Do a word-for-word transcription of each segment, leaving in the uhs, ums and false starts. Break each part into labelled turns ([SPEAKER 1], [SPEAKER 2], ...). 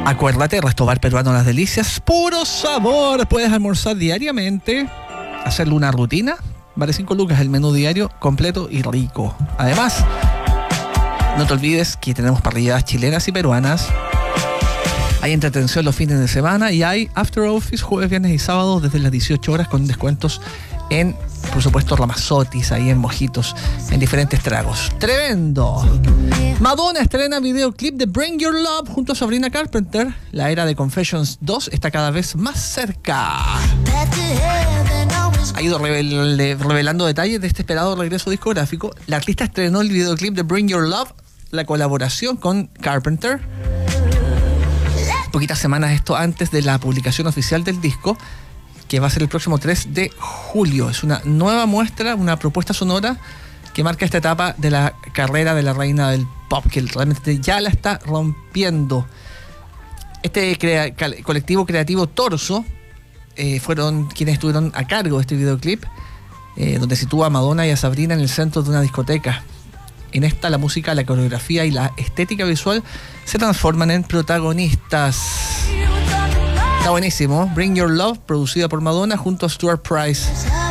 [SPEAKER 1] Acuérdate, Restobar Peruano Las Delicias, puro sabor. Puedes almorzar diariamente, hacerle una rutina. Vale cinco lucas el menú diario, completo y rico. Además, no te olvides que tenemos parrilladas chilenas y peruanas. Hay entretención los fines de semana y hay after office jueves, viernes y sábados desde las dieciocho horas con descuentos en, por supuesto, Ramazzotis, ahí en mojitos, en diferentes tragos. ¡Tremendo! Madonna estrena videoclip de Bring Your Love junto a Sabrina Carpenter. La era de Confessions dos está cada vez más cerca. Ha ido revel- revelando detalles de este esperado regreso discográfico. La artista estrenó el videoclip de Bring Your Love, la colaboración con Carpenter, poquitas semanas esto antes de la publicación oficial del disco, que va a ser el próximo tres de julio. Es una nueva muestra, una propuesta sonora que marca esta etapa de la carrera de la reina del pop, que realmente ya la está rompiendo. Este crea- colectivo creativo Torso eh, fueron quienes estuvieron a cargo de este videoclip, eh, donde sitúa a Madonna y a Sabrina en el centro de una discoteca. En esta, la música, la coreografía y la estética visual se transforman en protagonistas. Está buenísimo. Bring Your Love, producida por Madonna junto a Stuart Price,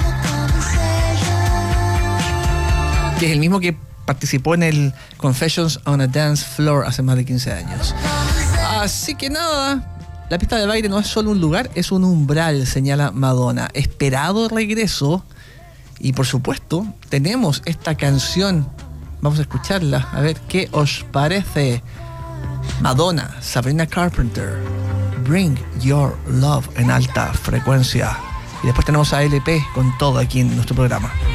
[SPEAKER 1] que es el mismo que participó en el Confessions on a Dance Floor hace más de quince años. Así que nada, la pista de baile no es solo un lugar, es un umbral, señala Madonna. Esperado regreso. Y por supuesto, tenemos esta canción. Vamos a escucharla, a ver qué os parece. Madonna, Sabrina Carpenter, Bring Your Love en alta frecuencia. Y después tenemos a L P con todo aquí en nuestro programa.